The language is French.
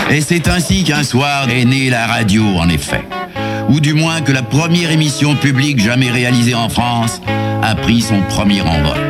Et c'est ainsi qu'un soir est née la radio, en effet. Ou du moins que la première émission publique jamais réalisée en France a pris son premier envol.